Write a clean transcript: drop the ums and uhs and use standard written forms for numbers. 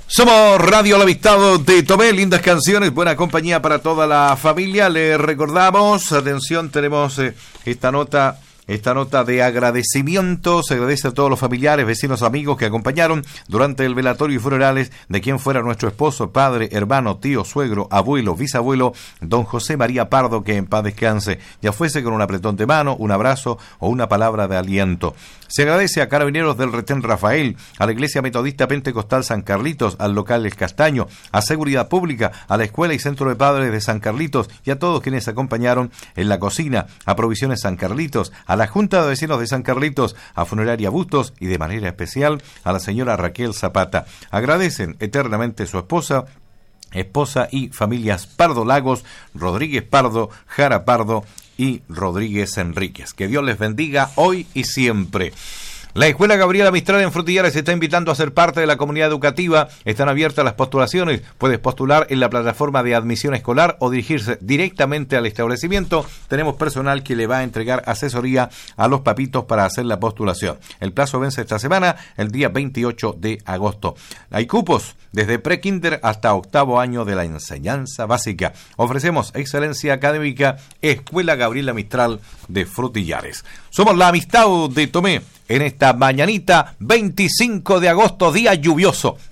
Somos Radio La Amistad de Tomé, lindas canciones, buena compañía para toda la familia. Les recordamos, atención, tenemos esta nota de agradecimiento. Se agradece a todos los familiares, vecinos, amigos que acompañaron durante el velatorio y funerales de quien fuera nuestro esposo, padre, hermano, tío, suegro, abuelo, bisabuelo, don José María Pardo, que en paz descanse, ya fuese con un apretón de mano, un abrazo o una palabra de aliento. Se agradece a Carabineros del Retén Rafael, a la Iglesia Metodista Pentecostal San Carlitos, al local El Castaño, a Seguridad Pública, a la Escuela y Centro de Padres de San Carlitos y a todos quienes acompañaron en la cocina, a Provisiones San Carlitos, a la Junta de Vecinos de San Carlitos, a Funeraria Bustos y de manera especial a la señora Raquel Zapata. Agradecen eternamente su esposa y familias Pardo Lagos, Rodríguez Pardo, Jara Pardo y Rodríguez Enríquez. Que Dios les bendiga hoy y siempre. La Escuela Gabriela Mistral en Frutillares se está invitando a ser parte de la comunidad educativa. Están abiertas las postulaciones. Puedes postular en la plataforma de admisión escolar o dirigirse directamente al establecimiento. Tenemos personal que le va a entregar asesoría a los papitos para hacer la postulación. El plazo vence esta semana, el día 28 de agosto. Hay cupos desde pre-kinder hasta octavo año de la enseñanza básica. Ofrecemos excelencia académica. Escuela Gabriela Mistral de Frutillares. Somos La Amistad de Tomé en esta mañanita 25 de agosto, día lluvioso.